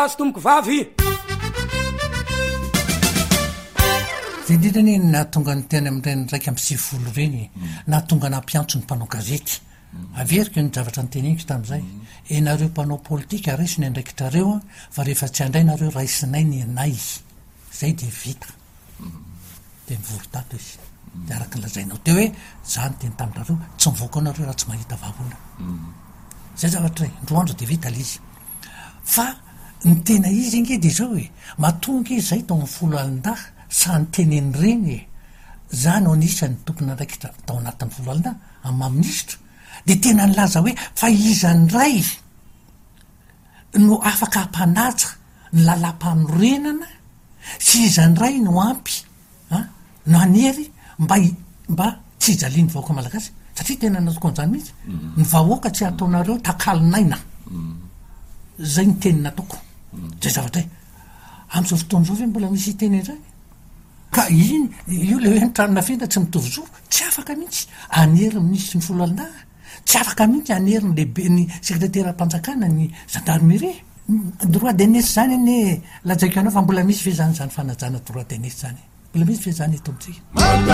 azo tomoko vavy de indrindra ny nahatonga ny teny amin'ireny raiky amby sivifolo reny nahatonga nampiantso ny mpanao gazety averiko ny zavatra nyteneniko tamin'izay enareo mpanao politika raisiny andraikitrareo fa rehefa tsy andray nareo raisinay ny anay zay de vita de mivorotato izy de araka lazainao teo hoe zany teny taminareo tsy mivoaka anareo raha tsy mahita vavona zay zavatra ray ndroandro de vita lizy fa ny tena izy inge de zao hoe matonga izy zay tao amin'ny folo alin-dah sany teneny reny zany o anisany tompony andraikitra tao anatin'ny folo alin-dah amin'ny maministra de tena nylaza hoe fa izany ray no afaka hampanaja ny lalam-panorenana sy izany ray no ampy no anery mba tsy ijaliany vahoaka malagasy satria tena natoko an'izany mihitsy ny vahoaka tsy ataonareo takalinaina zay ny teny nataoko zay zavatray am'izao fotoan'izao ve mbola misy teny zany ka iny io le hoe nitranona fenta tsy mitovy zo tsy afaka mihitsy anery minisitry ny folo alin-dah tsy afaka mihitsy anery ny lehibe ny sekretera-mpanjakana ny gendarmerie droit de nesse zany ane lajaiko anao fa mbola misy fe zany fanajana droit de nesse zany mbola misy fe zany eto amitsika